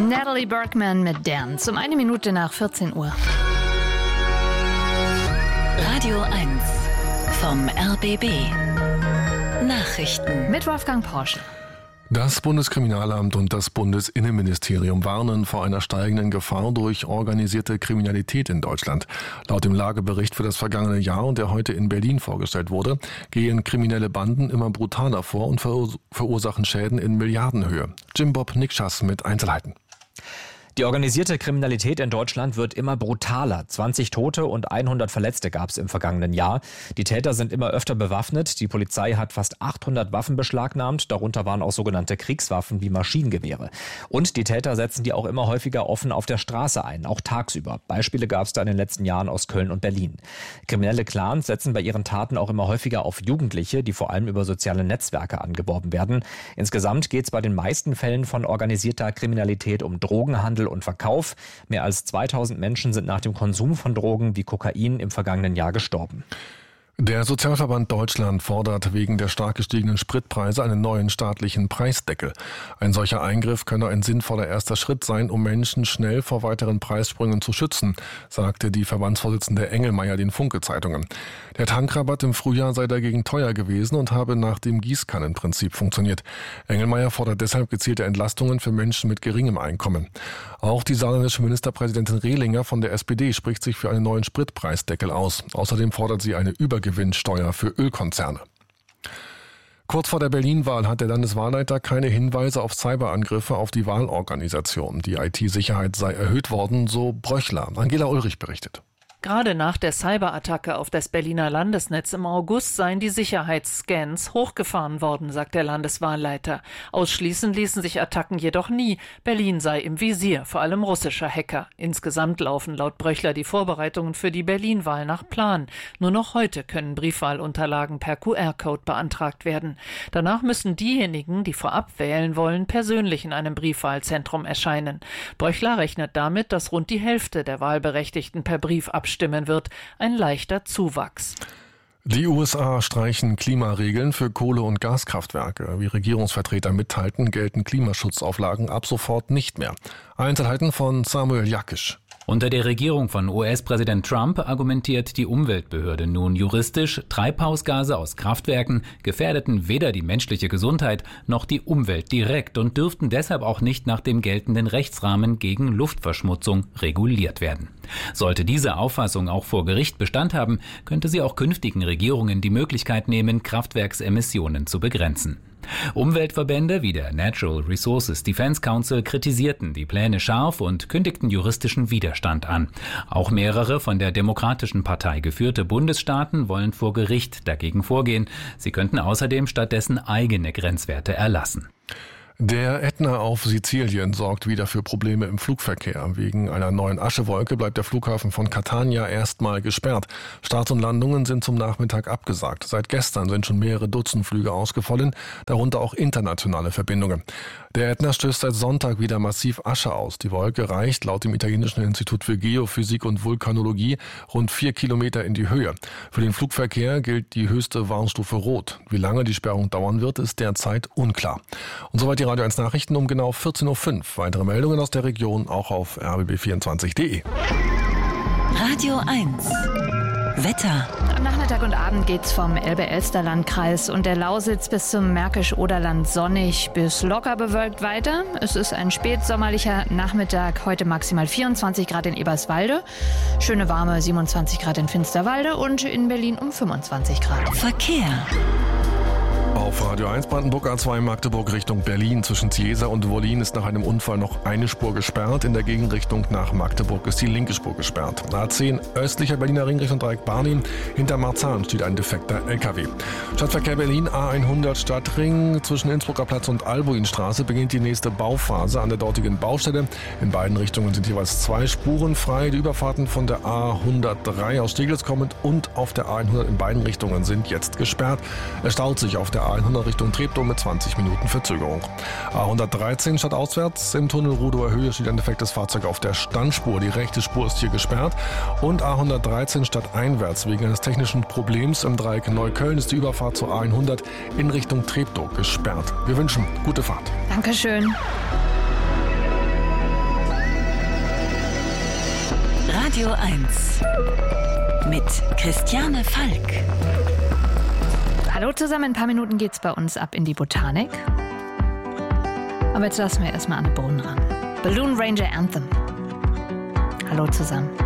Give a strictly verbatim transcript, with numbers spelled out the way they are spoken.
Natalie Bergman mit Dance um eine Minute nach vierzehn Uhr. Radio eins vom R B B. Nachrichten mit Wolfgang Porsche. Das Bundeskriminalamt und das Bundesinnenministerium warnen vor einer steigenden Gefahr durch organisierte Kriminalität in Deutschland. Laut dem Lagebericht für das vergangene Jahr, und der heute in Berlin vorgestellt wurde, gehen kriminelle Banden immer brutaler vor und verursachen Schäden in Milliardenhöhe. Jim Bob Nikschas mit Einzelheiten. Die organisierte Kriminalität in Deutschland wird immer brutaler. zwanzig Tote und hundert Verletzte gab es im vergangenen Jahr. Die Täter sind immer öfter bewaffnet. Die Polizei hat fast achthundert Waffen beschlagnahmt. Darunter waren auch sogenannte Kriegswaffen wie Maschinengewehre. Und die Täter setzen die auch immer häufiger offen auf der Straße ein, auch tagsüber. Beispiele gab es da in den letzten Jahren aus Köln und Berlin. Kriminelle Clans setzen bei ihren Taten auch immer häufiger auf Jugendliche, die vor allem über soziale Netzwerke angeworben werden. Insgesamt geht es bei den meisten Fällen von organisierter Kriminalität um Drogenhandel und Verkauf. Mehr als zweitausend Menschen sind nach dem Konsum von Drogen wie Kokain im vergangenen Jahr gestorben. Der Sozialverband Deutschland fordert wegen der stark gestiegenen Spritpreise einen neuen staatlichen Preisdeckel. Ein solcher Eingriff könne ein sinnvoller erster Schritt sein, um Menschen schnell vor weiteren Preissprüngen zu schützen, sagte die Verbandsvorsitzende Engelmeier den Funke-Zeitungen. Der Tankrabatt im Frühjahr sei dagegen teuer gewesen und habe nach dem Gießkannenprinzip funktioniert. Engelmeier fordert deshalb gezielte Entlastungen für Menschen mit geringem Einkommen. Auch die saarländische Ministerpräsidentin Rehlinger von der S P D spricht sich für einen neuen Spritpreisdeckel aus. Außerdem fordert sie eine Übergewinnsteuer für Ölkonzerne. Kurz vor der Berlin-Wahl hat der Landeswahlleiter keine Hinweise auf Cyberangriffe auf die Wahlorganisation. Die I T-Sicherheit sei erhöht worden, so Bröchler. Angela Ulrich berichtet. Gerade nach der Cyberattacke auf das Berliner Landesnetz im August seien die Sicherheitsscans hochgefahren worden, sagt der Landeswahlleiter. Ausschließen ließen sich Attacken jedoch nie. Berlin sei im Visier, vor allem russischer Hacker. Insgesamt laufen laut Bröchler die Vorbereitungen für die Berlin-Wahl nach Plan. Nur noch heute können Briefwahlunterlagen per Q R-Code beantragt werden. Danach müssen diejenigen, die vorab wählen wollen, persönlich in einem Briefwahlzentrum erscheinen. Bröchler rechnet damit, dass rund die Hälfte der Wahlberechtigten per Brief abstimmen wird, ein leichter Zuwachs. Die U S A streichen Klimaregeln für Kohle- und Gaskraftwerke. Wie Regierungsvertreter mitteilten, gelten Klimaschutzauflagen ab sofort nicht mehr. Einzelheiten von Samuel Jakisch. Unter der Regierung von U S-Präsident Trump argumentiert die Umweltbehörde nun juristisch, Treibhausgase aus Kraftwerken gefährdeten weder die menschliche Gesundheit noch die Umwelt direkt und dürften deshalb auch nicht nach dem geltenden Rechtsrahmen gegen Luftverschmutzung reguliert werden. Sollte diese Auffassung auch vor Gericht Bestand haben, könnte sie auch künftigen Regierungen die Möglichkeit nehmen, Kraftwerksemissionen zu begrenzen. Umweltverbände wie der Natural Resources Defense Council kritisierten die Pläne scharf und kündigten juristischen Widerstand an. Auch mehrere von der Demokratischen Partei geführte Bundesstaaten wollen vor Gericht dagegen vorgehen. Sie könnten außerdem stattdessen eigene Grenzwerte erlassen. Der Ätna auf Sizilien sorgt wieder für Probleme im Flugverkehr. Wegen einer neuen Aschewolke bleibt der Flughafen von Catania erstmal gesperrt. Starts und Landungen sind zum Nachmittag abgesagt. Seit gestern sind schon mehrere Dutzend Flüge ausgefallen, darunter auch internationale Verbindungen. Der Ätna stößt seit Sonntag wieder massiv Asche aus. Die Wolke reicht laut dem italienischen Institut für Geophysik und Vulkanologie rund vier Kilometer in die Höhe. Für den Flugverkehr gilt die höchste Warnstufe Rot. Wie lange die Sperrung dauern wird, ist derzeit unklar. Und soweit die Radio eins Nachrichten um genau vierzehn Uhr fünf. Weitere Meldungen aus der Region auch auf r b b vierundzwanzig punkt d e. Radio eins Wetter. Am Nachmittag und Abend geht's vom Elbe-Elster-Landkreis und der Lausitz bis zum Märkisch-Oderland sonnig bis locker bewölkt weiter. Es ist ein spätsommerlicher Nachmittag, heute maximal vierundzwanzig Grad in Eberswalde, schöne warme siebenundzwanzig Grad in Finsterwalde und in Berlin um fünfundzwanzig Grad. Verkehr. Auf Radio eins Brandenburg A zwei Magdeburg Richtung Berlin. Zwischen Ziesa und Wollin ist nach einem Unfall noch eine Spur gesperrt. In der Gegenrichtung nach Magdeburg ist die linke Spur gesperrt. A zehn östlicher Berliner Ring Richtung Dreieck Barnim. Hinter Marzahn steht ein defekter L K W. Stadtverkehr Berlin A hundert Stadtring. Zwischen Innsbrucker Platz und Albuinstraße beginnt die nächste Bauphase an der dortigen Baustelle. In beiden Richtungen sind jeweils zwei Spuren frei. Die Überfahrten von der A hundertdrei aus Steglitz kommend und auf der A hundert in beiden Richtungen sind jetzt gesperrt. Es staut sich auf der A hundert Richtung Treptow mit zwanzig Minuten Verzögerung. A hundertdreizehn stadtauswärts im Tunnel Rudower Höhe steht ein defektes Fahrzeug auf der Standspur. Die rechte Spur ist hier gesperrt. Und A hundertdreizehn stadteinwärts wegen eines technischen Problems im Dreieck Neukölln ist die Überfahrt zur A hundert in Richtung Treptow gesperrt. Wir wünschen gute Fahrt. Dankeschön. Radio eins mit Christiane Falk. Hallo zusammen, in ein paar Minuten geht's bei uns ab in die Botanik. Aber jetzt lassen wir erstmal Anne Brunn ran. Balloon Ranger Anthem. Hallo zusammen.